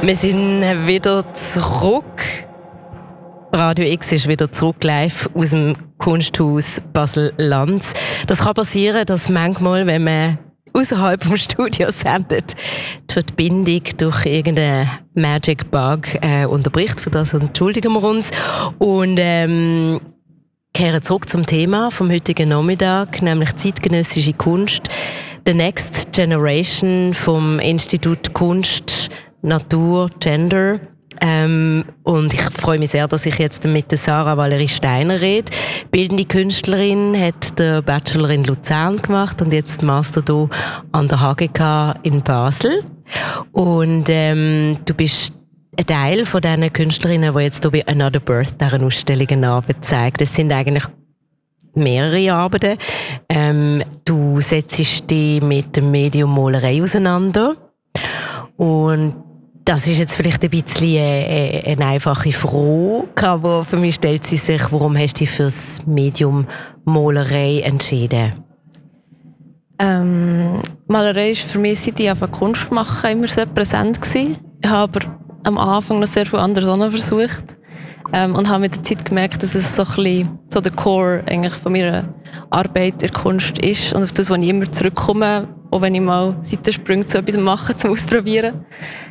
Wir sind wieder zurück. Radio X ist wieder zurück live aus dem Kunsthaus Basel-Lanz. Das kann passieren, dass manchmal, wenn man außerhalb vom Studio sendet, die Verbindung durch irgendeinen Magic Bug unterbricht. Für das entschuldigen wir uns. Und kehren zurück zum Thema vom heutigen Nachmittag, nämlich zeitgenössische Kunst. The Next Generation vom Institut Kunst, Natur, Gender. Und ich freue mich sehr, dass ich jetzt mit der Sarah Valerie Steiner rede. Bildende Künstlerin, hat den Bachelor in Luzern gemacht und jetzt den Master hier an der HGK in Basel. Und du bist ein Teil von diesen Künstlerinnen, die jetzt hier bei Another Birth deren Ausstellungen Arbeit zeigen. Das sind eigentlich mehrere Arbeiten. Du setzt dich mit dem Medium Malerei auseinander. Und das ist jetzt vielleicht ein bisschen eine einfache Frage, aber für mich stellt sie sich, warum hast du dich für das Medium Malerei entschieden? Malerei ist für mich, seit ich angefangen Kunst machen, immer sehr präsent gewesen. Ich habe aber am Anfang noch sehr viel anderes auch noch versucht und habe mit der Zeit gemerkt, dass es so ein bisschen so der Core eigentlich von meiner Arbeit in der Kunst ist und auf das, wo ich immer zurückkomme, auch wenn ich mal Seitensprünge zu etwas mache, zum Ausprobieren.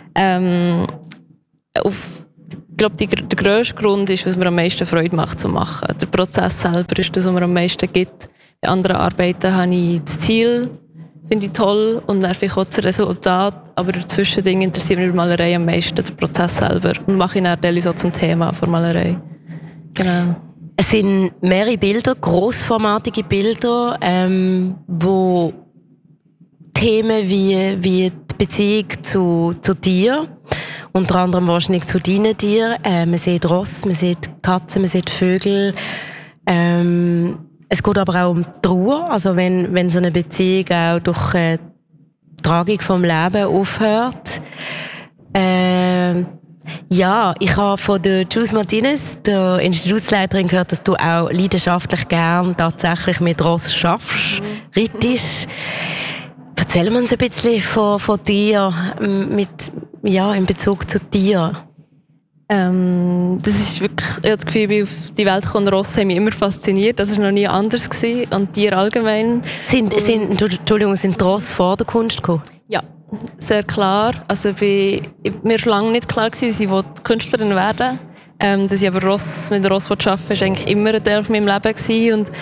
Ich glaube, der grösste Grund ist, was mir am meisten Freude macht zu machen. Der Prozess selber ist das, was mir am meisten gibt. Bei anderen Arbeiten habe ich das Ziel, finde ich toll, und dann vielleicht auch das Resultat. Aber dazwischen interessiert mich die Malerei am meisten, der Prozess selber. Und mache ich dann so zum Thema von Malerei. Genau. Es sind mehrere Bilder, grossformatige Bilder, wo Themen wie die Beziehung zu dir, unter anderem wahrscheinlich zu deinen Tieren. Man sieht Ross, man sieht Katzen, man sieht Vögel. Es geht aber auch um Trauer, also wenn so eine Beziehung auch durch die Tragung vom Leben aufhört. Ja, ich habe von der Jules Martinez, der Institutsleiterin, gehört, dass du auch leidenschaftlich gern tatsächlich mit Ross schaffst, reitest. Erzähl uns ein bisschen von dir, in Bezug zu dir. Das ist wirklich, ich habe das Gefühl, ich bin auf die Welt gekommen, Ross haben mich immer fasziniert, das war noch nie anders gewesen, und Tiere allgemein. Sind die Ross vor der Kunst gekommen? Ja, sehr klar. Also mir war lange nicht klar gewesen, dass ich Künstlerin werden will. Dass ich aber mit Ross arbeiten will, war eigentlich immer ein Teil von meinem Leben gewesen. Und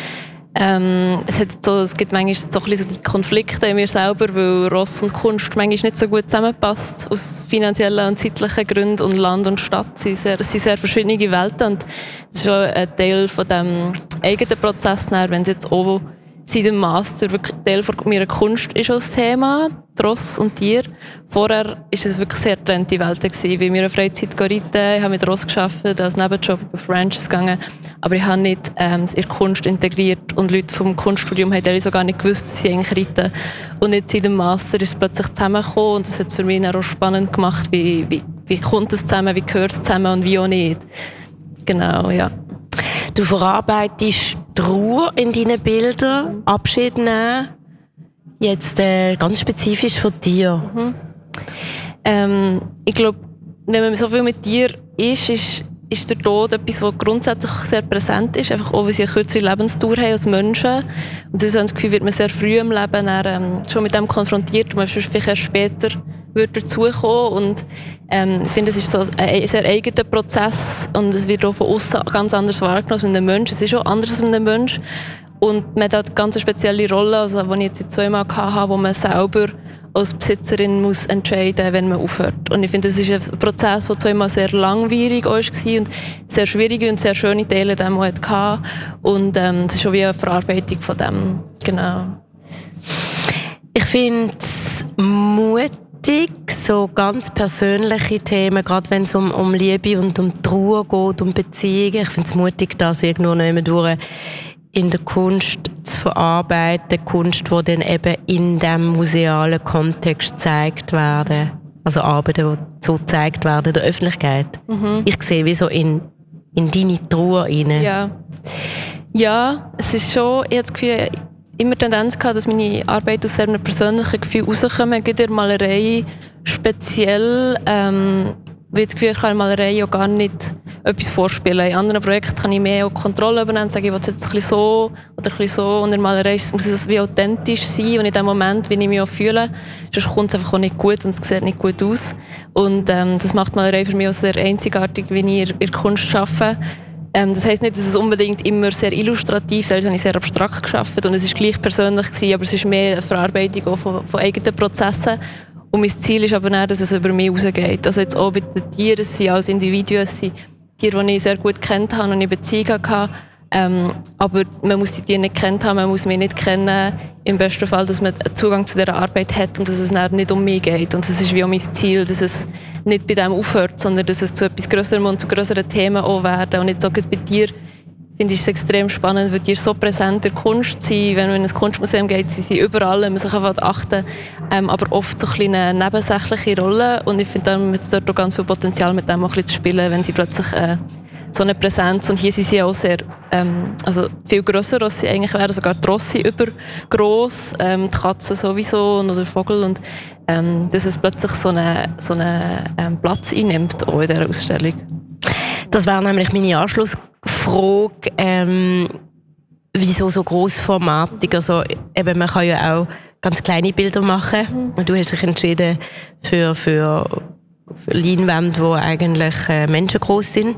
es gibt manchmal so ein bisschen die Konflikte in mir selber, weil Ross und Kunst manchmal nicht so gut zusammenpasst, aus finanziellen und zeitlichen Gründen, und Land und Stadt sind sehr verschiedene Welten, und das ist schon ein Teil von dem eigenen Prozess, wenn es jetzt auch seit dem Master wirklich Teil von meiner Kunst ist als Thema, Ross und Tier. Vorher war es wirklich sehr getrennte Welten gewesen. Ich bin in meiner Freizeit reiten, ich habe mit Ross gearbeitet, als Nebenjob auf Ranches gegangen, aber ich habe nicht es in Kunst integriert, und Leute vom Kunststudium haben so gar nicht gewusst, dass sie eigentlich reiten. Und jetzt seit dem Master ist es plötzlich zusammengekommen, und das hat es für mich auch spannend gemacht, wie kommt es zusammen, wie gehört es zusammen und wie auch nicht. Genau, ja. Du verarbeitest Trauer in deinen Bildern, Abschied nehmen. Jetzt ganz spezifisch von dir. Ich glaube, wenn man so viel mit dir ist der Tod etwas, was grundsätzlich sehr präsent ist, einfach auch, weil sie eine kürzere Lebensdauer haben als Menschen. Und das Gefühl, wird man sehr früh im Leben schon mit dem konfrontiert, und man vielleicht erst später wird dazukommen. Und ich finde, es ist so ein sehr eigener Prozess, und es wird auch von außen ganz anders wahrgenommen als mit einem Menschen. Es ist auch anders als mit einem Menschen. Und man hat eine ganz spezielle Rolle, also, die ich jetzt zweimal hatte, wo man selber als Besitzerin muss entscheiden, wenn man aufhört. Und ich finde, das ist ein Prozess, der zweimal sehr langwierig war und sehr schwierige und sehr schöne Teile dem hatte. Und das ist schon wie eine Verarbeitung von dem. Genau. Ich finde es mutig, so ganz persönliche Themen, gerade wenn es um Liebe und um Trauer geht, um Beziehungen. Ich finde es mutig, das irgendwo noch immer durch in der Kunst zu verarbeiten, Kunst, die dann eben in diesem musealen Kontext gezeigt werden. Also Arbeiten, die so gezeigt werden der Öffentlichkeit. Ich sehe wie so in deine Trauer rein. Ja, es ist schon, ich habe das Gefühl, immer Tendenz gehabt, dass meine Arbeit aus einem persönlichen Gefühl rauskommt. In der Malerei speziell, weil das Gefühl, ich kann in Malerei auch gar nicht etwas vorspielen. In anderen Projekten kann ich mehr auch Kontrolle übernehmen und sagen, ich will es jetzt ein bisschen so oder ein bisschen so. Und in der Malerei muss es wie authentisch sein und in dem Moment, wie ich mich auch fühle, sonst kommt es einfach auch nicht gut und es sieht nicht gut aus. Und das macht Malerei für mich auch sehr einzigartig, wie ich in der Kunst arbeite. Das heisst nicht, dass es unbedingt immer sehr illustrativ ist, also habe ich sehr abstrakt gearbeitet und es war gleich persönlich gewesen, aber es ist mehr eine Verarbeitung auch von eigenen Prozessen. Und mein Ziel ist aber nicht, dass es über mich rausgeht. Also jetzt auch bei den Tieren, es sind als Individuen, es sind Tiere, die ich sehr gut kennt habe und eine Beziehung hatte. Aber man muss die Tiere nicht kennt haben, man muss mich nicht kennen. Im besten Fall, dass man einen Zugang zu dieser Arbeit hat und dass es nicht um mich geht. Und das ist wie auch mein Ziel, dass es nicht bei dem aufhört, sondern dass es zu etwas Größerem und zu größeren Themen auch werden. Und jetzt auch bei dir finde ich es extrem spannend, weil die so präsent in der Kunst sind. Wenn man in ein Kunstmuseum geht, sind sie überall, man muss sich einfach achten. Aber oft so eine nebensächliche Rolle. Und ich finde, da hat es dort auch ganz viel Potenzial, mit dem auch ein bisschen zu spielen, wenn sie plötzlich so eine Präsenz. Und hier sind sie auch sehr, also viel grösser, als sie eigentlich wären. Sogar die Rosse übergross, die Katzen sowieso oder der Vogel. Und dass es plötzlich so einen Platz einnimmt auch in dieser Ausstellung. Das wäre nämlich meine Anschlussfrage. Wieso so Grossformatig? Also, eben, man kann ja auch ganz kleine Bilder machen. Und du hast dich entschieden für Leinwände, die eigentlich menschengroß sind.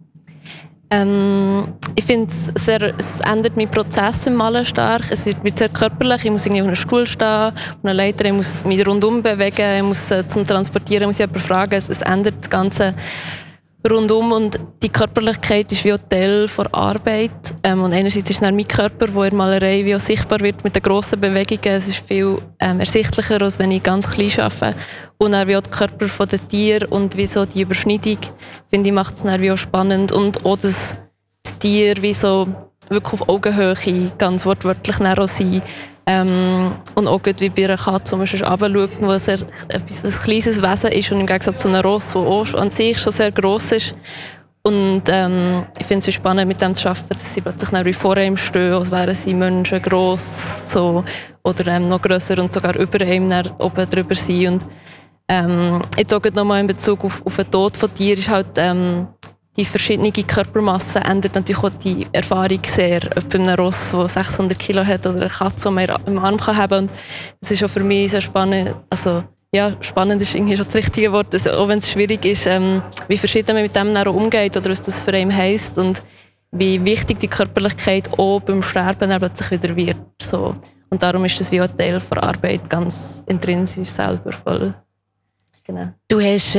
Ich finde, es ändert meinen Prozess im Malen stark. Es wird sehr körperlich. Ich muss irgendwie auf einem Stuhl stehen, auf einer Leiter, ich muss mich rundum bewegen, ich muss zum Transportieren muss ich jemanden fragen. Es ändert das Ganze rundum und die Körperlichkeit ist wie auch Teil der Arbeit. Und einerseits ist es mein Körper, der in der Malerei wie auch sichtbar wird mit den grossen Bewegungen. Es ist viel ersichtlicher, als wenn ich ganz klein arbeite. Und dann wie auch der Körper der Tiere und wie so die Überschneidung, finde ich, macht es dann wie auch spannend. Und auch, dass die Tiere wie so wirklich auf Augenhöhe ganz wortwörtlich auch sind. Und auch wie bei einer Katze, wo man schon runterschaut, wo es ein kleines Wesen ist und im Gegensatz zu einem Ross, das auch an sich schon sehr gross ist. Und ich finde es spannend, mit dem zu arbeiten, dass sie plötzlich wie vor einem stehen, als wären sie Menschen gross so, oder noch grösser und sogar über einem oben drüber sind. Und jetzt auch nochmal in Bezug auf den Tod von Tieren ist halt die verschiedene Körpermasse ändert natürlich auch die Erfahrung sehr. Ob bei einem Ross, das 600 Kilo hat, oder eine Katze, die man im Arm haben kann. Und das ist auch für mich sehr spannend. Also, ja, spannend ist irgendwie schon das richtige Wort. Also, auch wenn es schwierig ist, wie verschieden man mit dem dann umgeht oder was das für einen heisst. Und wie wichtig die Körperlichkeit auch beim Sterben dann plötzlich wieder wird. So. Und darum ist das wie auch ein Teil der Arbeit, ganz intrinsisch selber. Voll. Genau. Du hast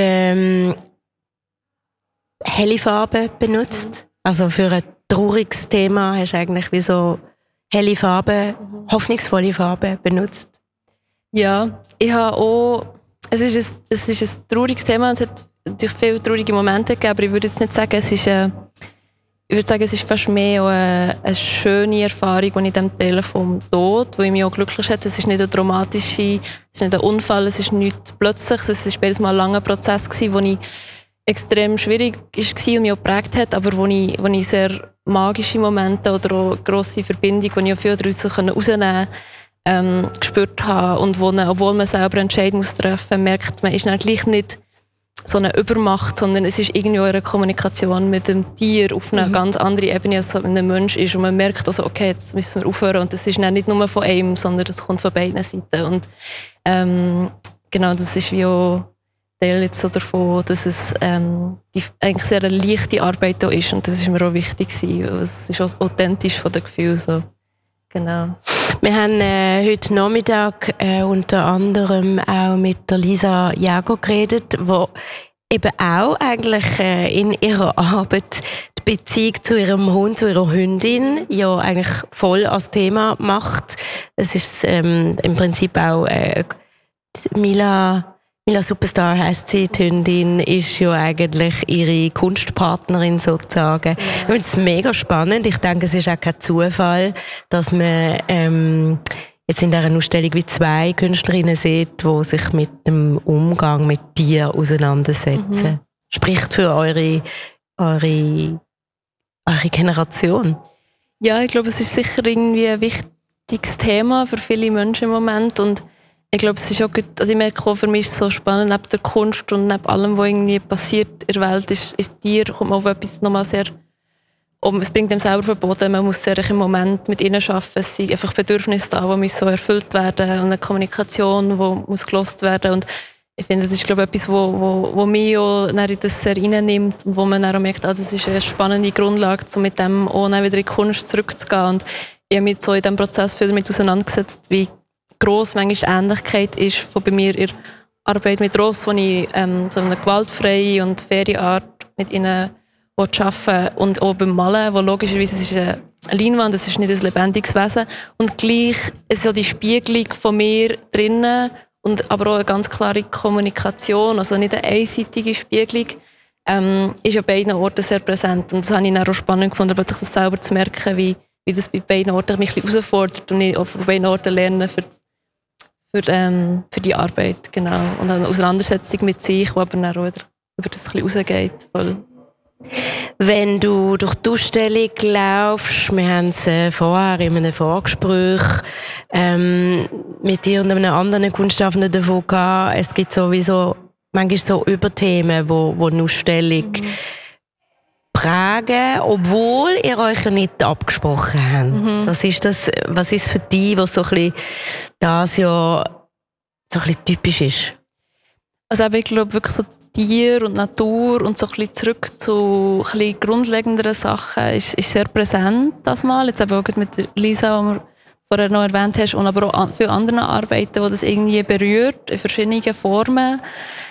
helle Farben benutzt. Also für ein trauriges Thema hast du eigentlich wie so helle Farben, hoffnungsvolle Farben benutzt. Ja, ich habe auch, es ist ein trauriges Thema, es hat natürlich viele traurige Momente gegeben, aber ich würde jetzt nicht sagen, es ist fast mehr eine schöne Erfahrung, die ich dem Teil vom Tod, wo ich mich auch glücklich schätze. Es ist nicht eine dramatische, es ist nicht ein Unfall, es ist nichts Plötzliches, es war beides mal ein langer Prozess gewesen, wo ich extrem schwierig war und mich auch geprägt hat, aber wo ich sehr magische Momente oder auch grosse Verbindung, die ich auch viel daraus herausnehmen konnte, gespürt habe. Und obwohl man selber Entscheidungen treffen muss, merkt man, ist dann gleich nicht so eine Übermacht, sondern es ist irgendwie eine Kommunikation mit dem Tier auf einer ganz anderen Ebene, als es mit einem Mensch ist. Und man merkt also, okay, jetzt müssen wir aufhören. Und das ist dann nicht nur von einem, sondern das kommt von beiden Seiten. Und genau, das ist wie auch Teil jetzt so davon, dass es eigentlich sehr eine leichte Arbeit da ist und das ist mir auch wichtig gewesen. Es ist auch authentisch von den Gefühlen so. Genau. Wir haben heute Nachmittag unter anderem auch mit der Lisa Jäger geredet, die eben auch eigentlich in ihrer Arbeit die Beziehung zu ihrem Hund, zu ihrer Hündin ja eigentlich voll als Thema macht. Es ist im Prinzip auch Mila Superstar heisst sie, die Hündin ist ja eigentlich ihre Kunstpartnerin sozusagen. Ja. Ich finde es mega spannend. Ich denke, es ist auch kein Zufall, dass man jetzt in dieser Ausstellung wie 2 Künstlerinnen sieht, die sich mit dem Umgang mit Tieren auseinandersetzen. Spricht für eure Generation. Ja, ich glaube, es ist sicher irgendwie ein wichtiges Thema für viele Menschen im Moment und Ich glaube, es ist auch gut, also ich merke auch, für mich ist es so spannend, neben der Kunst und neben allem, was irgendwie passiert in der Welt, ist Tier, kommt man auf etwas nochmal sehr, es bringt einem selber verboten, man muss sehr im Moment mit ihnen arbeiten, es sind einfach Bedürfnisse da, die müssen so erfüllt werden und eine Kommunikation, die muss gelost werden und ich finde, das ist glaube ich, etwas, wo mich auch in das sehr reinnimmt und wo man dann auch merkt, das ist eine spannende Grundlage, um mit dem auch dann wieder in die Kunst zurückzugehen und ich habe mich so in diesem Prozess viel damit auseinandergesetzt, wie gross manchmal Ähnlichkeit ist von bei mir in der Arbeit mit Ross, wo ich so eine gewaltfreie und faire Art mit ihnen arbeiten und auch beim Malen, wo logischerweise es ist eine Leinwand, es ist nicht ein lebendiges Wesen und gleich ist so die Spiegelung von mir drinnen und aber auch eine ganz klare Kommunikation, also nicht eine einseitige Spiegelung, ist an beiden Orten sehr präsent und das habe ich dann auch spannend gefunden, aber das selber zu merken, wie das bei beiden Orten mich ein bisschen herausfordert und ich auch von beiden Orten lerne für die Arbeit, genau. Und eine Auseinandersetzung mit sich, die aber dann auch über das ein bisschen rausgeht. Wenn du durch die Ausstellung laufst, wir haben es vorher in einem Vorgespräch mit dir und einem anderen Kunstschaffenden davon gehabt, es gibt sowieso manchmal so Überthemen, wo eine Ausstellung prägen, obwohl ihr euch ja nicht abgesprochen habt. Was ist für dich, was so ein bisschen das ja so ein bisschen typisch ist? Also ich glaube wirklich so Tier und Natur und so ein bisschen zurück zu ein bisschen grundlegenderen Sachen ist sehr präsent das Mal. Jetzt eben auch mit Lisa, die du vorher noch erwähnt hast, und aber auch viele andere Arbeiten, die das irgendwie berührt, in verschiedenen Formen.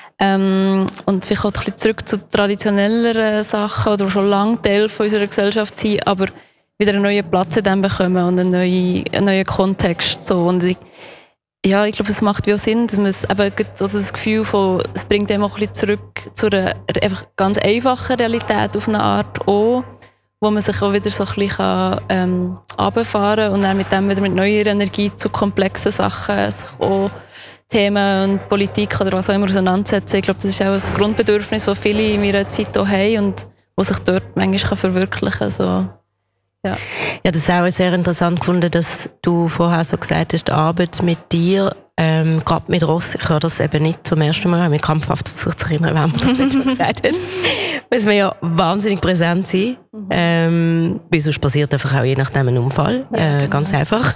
Und vielleicht auch ein bisschen zurück zu traditionelleren Sachen, die schon lange Teil von unserer Gesellschaft sind, aber wieder einen neuen Platz in dem bekommen und einen neuen Kontext. So. Und ich glaube, es macht wie auch Sinn, dass man es eben also das Gefühl von, es bringt einem auch ein bisschen zurück zu einer einfach ganz einfachen Realität auf eine Art auch, wo man sich auch wieder so ein bisschen runterfahren kann und dann mit dem wieder mit neuer Energie zu komplexen Sachen sich auch Themen und Politik oder was auch immer auseinandersetzen. Ich glaube, das ist auch ein Grundbedürfnis, das viele in meiner Zeit auch haben und was sich dort manchmal verwirklichen kann. So. Ja. Ja, das ist auch sehr interessant gefunden, dass du vorher so gesagt hast, die Arbeit mit dir, gerade mit Ross, ich höre das eben nicht zum ersten Mal, ich habe mich krampfhaft versucht zu erinnern, wenn man das nicht schon gesagt hat, muss man ja wahnsinnig präsent sein, weil sonst passiert einfach auch je nachdem ein Unfall, genau. Ganz einfach.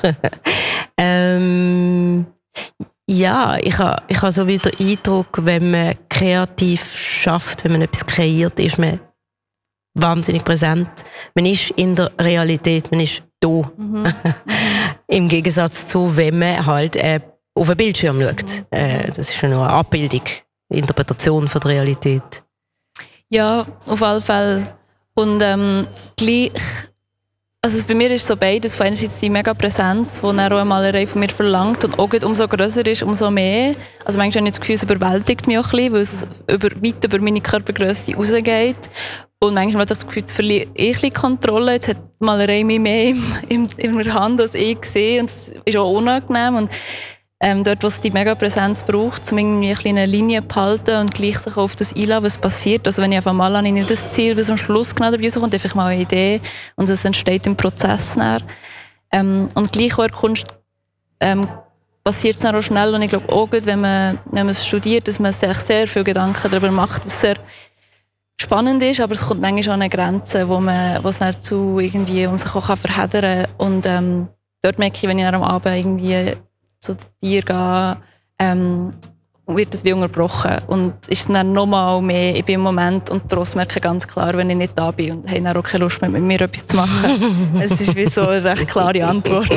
Ja, ich habe so wieder den Eindruck, wenn man kreativ schafft, wenn man etwas kreiert, ist man wahnsinnig präsent. Man ist in der Realität, man ist da. Im Gegensatz zu, wenn man halt auf einen Bildschirm schaut. Das ist schon eine Abbildung, eine Interpretation von der Realität. Ja, auf alle Fälle. Und gleich, also bei mir ist so beides. Von einerseits die mega Präsenz, die dann auch eine Malerei von mir verlangt und auch umso grösser ist, umso mehr. Also manchmal habe ich das Gefühl, es überwältigt mich auch ein bisschen, weil es weit über meine Körpergröße rausgeht. Und manchmal habe ich das Gefühl, jetzt verliere ich ein bisschen Kontrolle. Jetzt hat die Malerei mich mehr in der Hand, als ich sehe. Und das ist auch unangenehm. Und dort, wo es die mega Präsenz braucht, um irgendwie eine kleine Linie zu behalten und gleich sich auf das einlassen, was passiert. Also wenn ich einfach mal nicht das Ziel, bis am Schluss genau dabei rauskommt, einfach mal eine Idee und es entsteht im Prozess näher. Und gleich auch in der Kunst passiert es dann auch schnell. Und ich glaube auch gut, wenn man es studiert, dass man sich sehr viele Gedanken darüber macht, was sehr spannend ist, aber es kommt manchmal an eine Grenze, wo es dann zu irgendwie, um sich auch verheddern kann. Und dort merke ich, wenn ich am Abend irgendwie zu dir gehe, wird das wie unterbrochen. Und ist dann nochmal mehr, ich bin im Moment und daraus merke ich ganz klar, wenn ich nicht da bin und habe dann auch keine Lust mehr, mit mir etwas zu machen. Es ist wie so eine recht klare Antwort.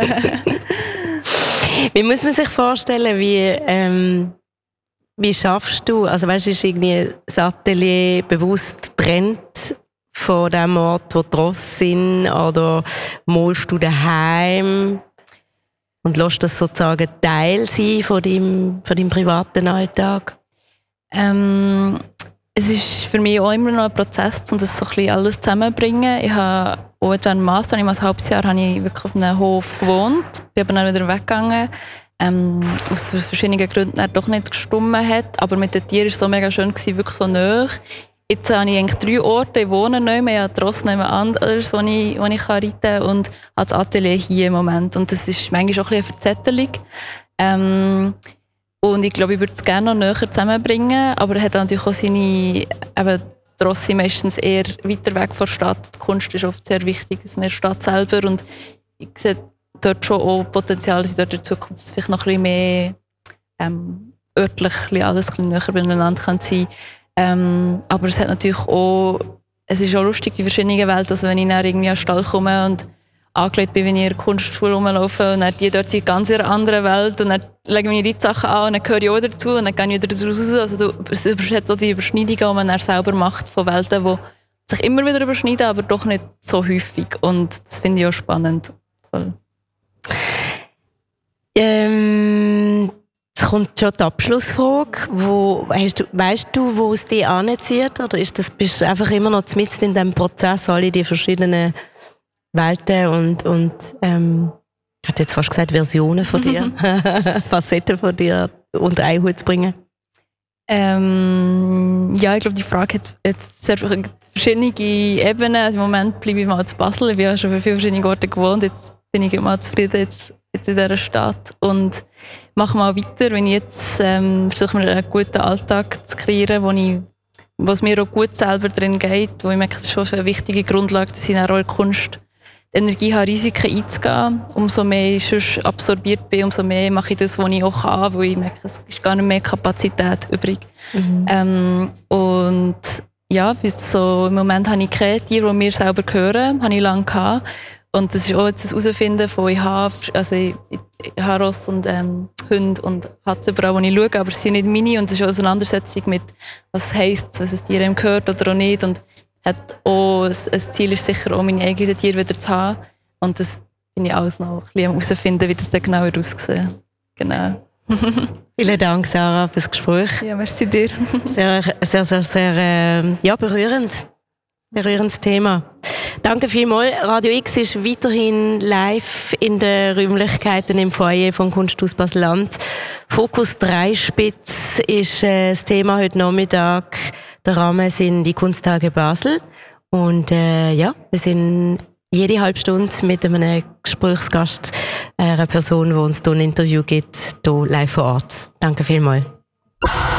Wie muss man sich vorstellen, wie schaffst du, also weißt du, ist irgendwie das Atelier bewusst getrennt von dem Ort, wo die Ross sind, oder malst du daheim und lässt das sozusagen Teil sein von deinem privaten Alltag? Es ist für mich auch immer noch ein Prozess, um das so ein bisschen alles zusammenzubringen. Ich habe auch während dem Master, ein halbes Jahr, habe ich wirklich auf einem Hof gewohnt, bin aber dann wieder weggegangen. Aus verschiedenen Gründen er doch nicht gestummen hat, aber mit den Tieren war es so mega schön, wirklich so nahe. Jetzt habe ich eigentlich 3 Orte, ich wohne nicht mehr, ich habe trotzdem anders, wo ich reiten kann und habe das Atelier hier im Moment. Und das ist manchmal auch ein bisschen eine Verzettelung. Und ich glaube, ich würde es gerne noch näher zusammenbringen, aber er hat natürlich auch seine, eben, die Rossi meistens eher weiter weg von der Stadt. Die Kunst ist oft sehr wichtig, dass mehr Stadt selber, und ich sehe dort schon auch Potenzial, dass ich dort in Zukunft vielleicht noch ein bisschen mehr örtlich alles ein bisschen näher beieinander kann sein. Aber es hat natürlich auch, es ist auch lustig, die verschiedenen Welten, also wenn ich dann irgendwie an den Stall komme und angelegt bin, wenn ich in der Kunstschule rumlaufe und dann die dort sind ganz in einer anderen Welt und dann lege ich meine Reitsachen an und dann gehöre ich auch dazu und dann gehe ich wieder raus. Also es hat so die Überschneidungen, die man dann selber macht von Welten, die sich immer wieder überschneiden, aber doch nicht so häufig, und das finde ich auch spannend. Voll. Jetzt kommt schon die Abschlussfrage. Weißt du, wo es dich anzieht? Oder bist du einfach immer noch mitten in diesem Prozess, alle die verschiedenen Welten und ich hätte jetzt fast gesagt, Versionen von dir, Facetten von dir unter einen Hut zu bringen? Ja, ich glaube, die Frage hat jetzt sehr verschiedene Ebenen. Also im Moment bleibe ich mal zu Basel. Ich habe ja schon für viele verschiedene Orte gewohnt. Jetzt bin ich mal zufrieden jetzt in dieser Stadt und mache mal weiter, wenn ich jetzt versuche, mir einen guten Alltag zu kreieren, wo es mir auch gut selber drin geht, wo ich merke, es ist schon eine wichtige Grundlage, dass ich auch in der Kunst die Energie habe, Risiken einzugehen. Umso mehr ich sonst absorbiert bin, umso mehr mache ich das, was ich auch kann, weil ich merke, es ist gar nicht mehr Kapazität übrig. Und ja, so, im Moment habe ich Kreative, die mir selber gehören, habe ich lange gehabt. Und das ist auch jetzt das Herausfinden von, ich habe Ross und Hunde und Katzen überall, die ich schaue, aber sie sind nicht meine, und es ist auch eine Auseinandersetzung mit, was heisst, was es Tier gehört oder auch nicht, und hat auch, ein Ziel ist sicher auch, meine eigenen Tiere wieder zu haben, und das bin ich alles noch ein bisschen am herausfinden, wie das dann genau aussehen. Genau. Vielen Dank, Sarah, für das Gespräch. Ja, merci dir. Sehr berührend. Berührendes Thema. Danke vielmals. Radio X ist weiterhin live in den Räumlichkeiten im Foyer vom Kunsthaus Basel-Land. Fokus Dreispitz ist das Thema heute Nachmittag. Der Rahmen sind die Kunsttage Basel. Und wir sind jede halbe Stunde mit einem Gesprächsgast, einer Person, die uns hier ein Interview gibt, hier live vor Ort. Danke vielmals.